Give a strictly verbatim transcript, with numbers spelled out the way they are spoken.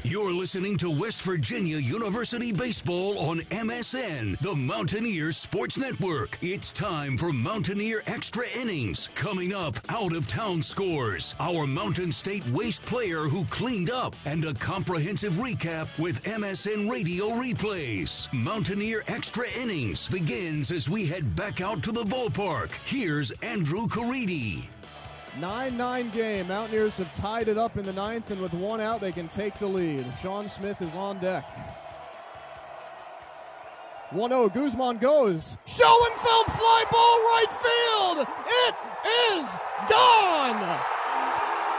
You're listening to West Virginia University Baseball on M S N, the Mountaineers Sports Network. It's time for Mountaineer Extra Innings. Coming up, out-of-town scores, our Mountain State Waste player who cleaned up, and a comprehensive recap with M S N Radio replays. Mountaineer Extra Innings begins as we head back out to the ballpark. Here's Andrew Caridi. nine nine game. Mountaineers have tied it up in the ninth, and with one out, they can take the lead. Sean Smith is on deck. one oh, Guzman goes. Schoenfeld fly ball right field. It is gone.